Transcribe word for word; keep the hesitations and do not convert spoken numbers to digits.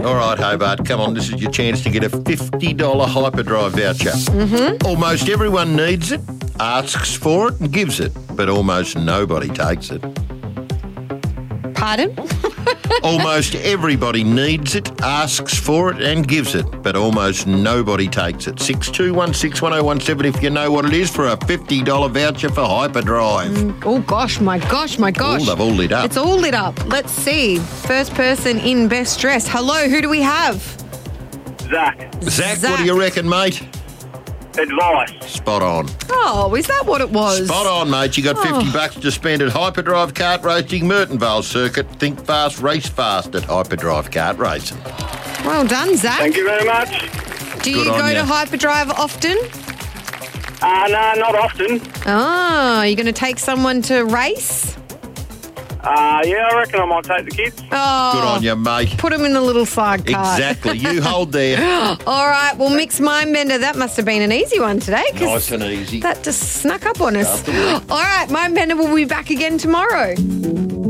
All right, Hobart, come on. This is your chance to get a fifty dollars Hyperdrive voucher. Mm-hmm. Almost everyone needs it, asks for it and gives it, but almost nobody takes it. Pardon? Almost everybody needs it, asks for it and gives it, but almost nobody takes it. six two one six one oh one seven if you know what it is for a fifty dollars voucher for Hyperdrive. Mm, oh, gosh, my gosh, my gosh. Oh, they've all lit up. It's all lit up. Let's see. First person in best dress. Hello, who do we have? Zach. Zach, Zach. what do you reckon, mate? Advice. Spot on. Oh, is that what it was? Spot on, mate. You got fifty Oh. bucks to spend at Hyperdrive Kart Racing, Mertonvale Circuit. Think fast, race fast at Hyperdrive Kart Racing. Well done, Zach. Thank you very much. Do you Good on go ya. to Hyperdrive often? Uh, no, not often. Oh, you're going to take someone to race? Uh, yeah, I reckon I might take the kids. Oh, Good on you, mate. Put them in the little sidecar. Exactly. You hold there. All right, well, Mixed Mindbender, that must have been an easy one today. 'cause Nice and easy. That just snuck up on us. After work. All right, Mindbender will be back again tomorrow.